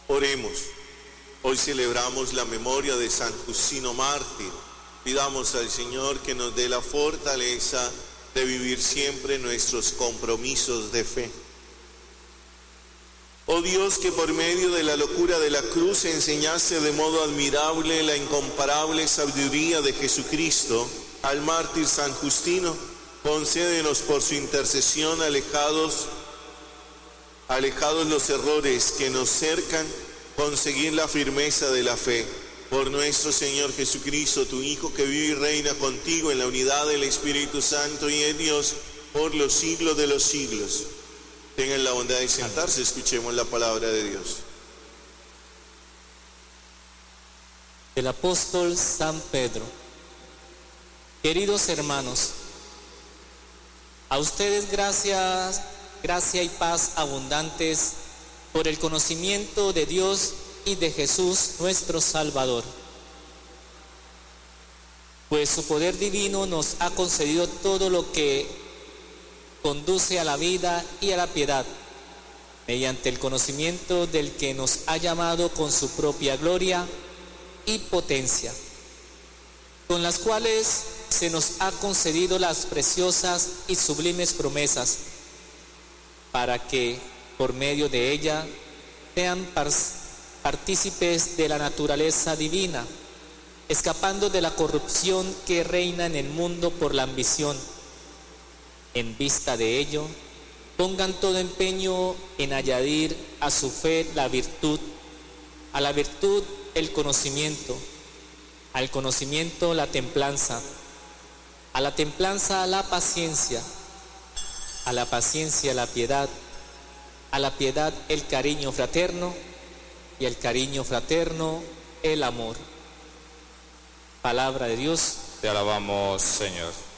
Oremos. Hoy celebramos la memoria de San Justino Mártir. Pidamos al Señor que nos dé la fortaleza de vivir siempre nuestros compromisos de fe. Oh Dios, que por medio de la locura de la cruz enseñaste de modo admirable la incomparable sabiduría de Jesucristo al mártir San Justino, concédenos por su intercesión alejados los errores que nos cercan, conseguir la firmeza de la fe. Por nuestro Señor Jesucristo, tu Hijo, que vive y reina contigo en la unidad del Espíritu Santo y es Dios por los siglos de los siglos. Tengan la bondad de sentarse, escuchemos la palabra de Dios. Del apóstol San Pedro. Queridos hermanos, a ustedes gracia y paz abundantes por el conocimiento de Dios y de Jesús nuestro Salvador. Pues su poder divino nos ha concedido todo lo que conduce a la vida y a la piedad, mediante el conocimiento del que nos ha llamado con su propia gloria y potencia, con las cuales se nos ha concedido las preciosas y sublimes promesas, para que, por medio de ella, sean partícipes de la naturaleza divina, escapando de la corrupción que reina en el mundo por la ambición. En vista de ello, pongan todo empeño en añadir a su fe la virtud, a la virtud el conocimiento, al conocimiento la templanza, a la templanza la paciencia, a la paciencia la piedad, a la piedad el cariño fraterno y al cariño fraterno el amor. Palabra de Dios. Te alabamos, Señor.